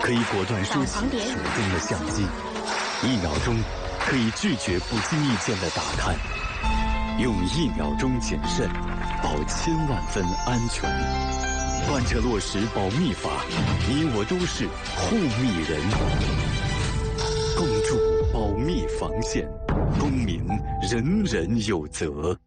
可以果断收起手中的相机，1秒钟可以拒绝不经意间的打探，用1秒钟谨慎，保千万分安全。贯彻落实保密法，你我都是护密人。共筑保密防线，公民人人有责。